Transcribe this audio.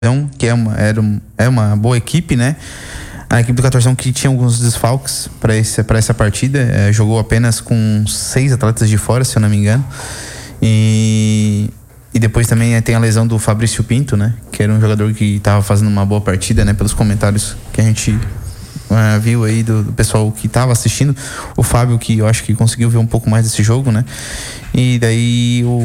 que é uma boa equipe, né? A equipe do 14 que tinha alguns desfalques para essa partida, jogou apenas com 6 atletas de fora, se eu não me engano. E depois também tem a lesão do Fabrício Pinto, né? Que era um jogador que estava fazendo uma boa partida, né? Pelos comentários que a gente viu aí do pessoal que estava assistindo. O Fábio, que eu acho que conseguiu ver um pouco mais desse jogo, né? E daí